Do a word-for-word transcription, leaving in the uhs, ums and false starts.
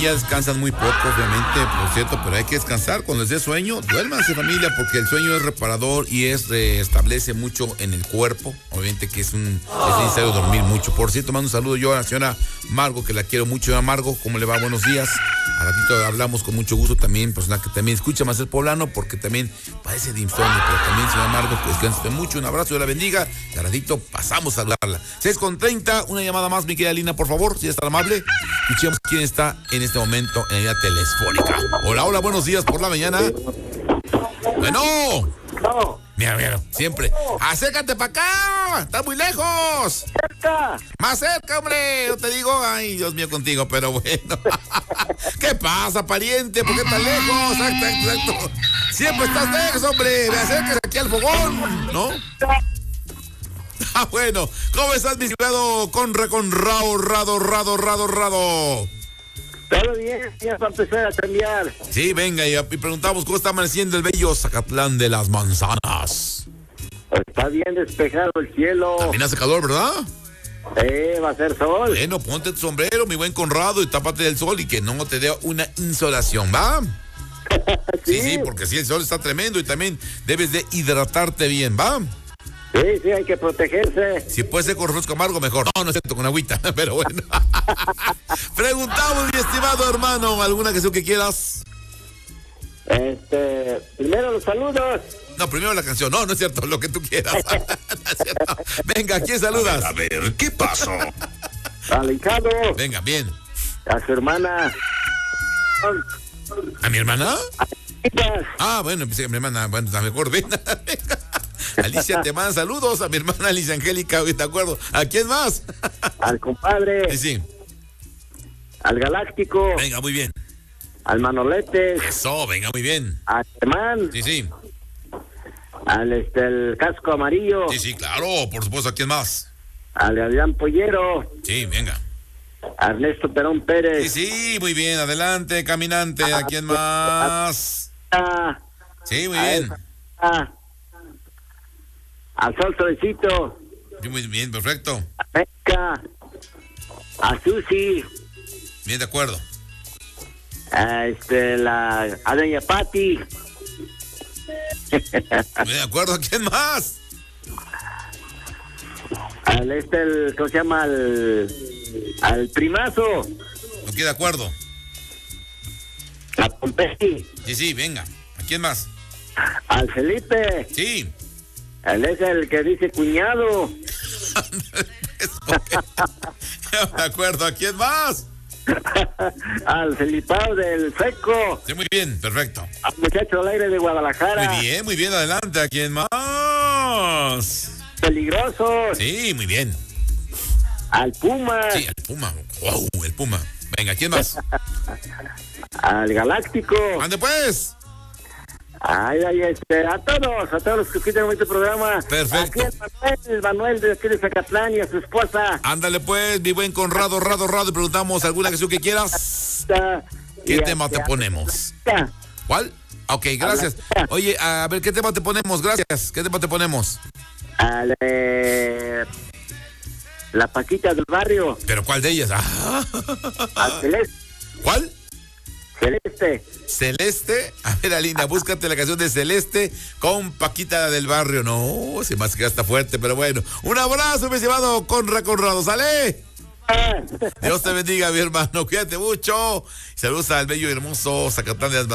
ya descansan muy poco, obviamente, por cierto, pero hay que descansar. Cuando les dé sueño, duérmanse, familia, porque el sueño es reparador y es restablece mucho en el cuerpo. Obviamente que es un es necesario dormir mucho. Por cierto, mando un saludo yo a la señora Margo, que la quiero mucho. Margo, ¿cómo le va? Buenos días. A ratito hablamos con mucho gusto también, persona que también escucha más el poblano, porque también padece de insomnio, pero también, señora Margo, pues descanse mucho. Un abrazo, Dios la bendiga. Y a ratito pasamos a hablarla. seis con treinta, una llamada más, mi querida Lina, por favor, si es tan amable. Escuchemos quién está en este momento en la telefónica. Hola, hola, buenos días por la mañana. Bueno. No. Mira, mira, siempre. Acércate para acá. Está muy lejos. Cerca. Más cerca, hombre. Yo te digo, ay, Dios mío, contigo, pero bueno. ¿Qué pasa, pariente? ¿Por qué tan lejos? Exacto, exacto. Siempre estás lejos, hombre. Me acerques aquí al fogón, ¿no? Ah, bueno. ¿Cómo estás, mi ciudadano? Conra, con Rado, Rado, Rado, Rado, Rado. Todo bien, ya para empezar a cambiar. Sí, venga, y, y preguntamos cómo está amaneciendo el bello Zacatlán de las Manzanas. Está bien despejado el cielo. También hace calor, ¿verdad? Eh, va a ser sol. Bueno, ponte tu sombrero, mi buen Conrado, y tápate del sol y que no te dé una insolación, ¿va? Sí. Sí, sí, porque sí, el sol está tremendo y también debes de hidratarte bien, ¿va? Sí, sí, hay que protegerse. Si puede ser con refresco amargo, mejor. No, no es cierto, con agüita, pero bueno. Preguntamos, mi estimado hermano, ¿alguna canción que quieras? Este, primero los saludos. No, primero la canción. No, no es cierto, lo que tú quieras. No es cierto. Venga, ¿quién saludas? A ver, a ver, ¿qué pasó? Al hijado. Venga, bien. A su hermana. ¿A mi hermana? A Alicia. Ah, bueno, pensé que mi hermana, bueno, está mejor, ven. Alicia te manda saludos, a mi hermana Alicia Angélica, ¿de acuerdo? ¿A quién más? Al compadre. Sí, sí. Al Galáctico. Venga, muy bien. Al Manolete. Eso, venga, muy bien. Al Germán. Sí, sí. Al este, el Casco Amarillo. Sí, sí, claro, por supuesto, ¿a quién más? Al Adrián Pollero. Sí, venga. A Ernesto Perón Sí, Pérez. sí, muy bien, adelante, caminante, ¿a quién más? A, Sí, muy a bien. esa- a- al Sol Solecito. Sí, muy bien, perfecto. A Meca. A Susi. Bien, de acuerdo. A este, la, a Doña Pati. Bien, de acuerdo, ¿a quién más? Al este, el, ¿cómo se llama? Al, al Primazo. Ok, de acuerdo. A Pompeji. Sí, sí, venga. ¿A quién más? Al Felipe. Sí. Él es el que dice cuñado. De acuerdo, ¿a quién más? Al Felipao del Seco. Sí, muy bien, perfecto. Al muchacho al aire de Guadalajara. Muy bien, muy bien, adelante, ¿a quién más? Peligrosos. Sí, muy bien. Al Puma. Sí, el Puma. Wow, el Puma. Venga, ¿quién más? Al Galáctico. ¡Ande pues! Ay, ay, este, a todos, a todos los que escuchan este programa. Perfecto. Aquí el Manuel, el Manuel de aquí de Zacatlán y a su esposa. Ándale pues, mi buen Conrado, Rado, Rado, y preguntamos alguna canción que quieras. ¿Qué Y tema a- te a- ponemos? Ya. ¿Cuál? Ok, gracias. Oye, a ver, ¿qué tema te ponemos? Gracias. ¿Qué tema te ponemos? Al, eh, la Paquita del barrio. ¿Pero cuál de ellas? Ah. Al Celeste. ¿Cuál? Celeste. Celeste. A ver, Alina, búscate la canción de Celeste con Paquita del Barrio. No, se me hace que está fuerte, pero bueno. Un abrazo, mi estimado Conra Conrado. ¡Sale! Ah. Dios te bendiga, mi hermano. Cuídate mucho. Saludos al bello y hermoso Zacatlán de las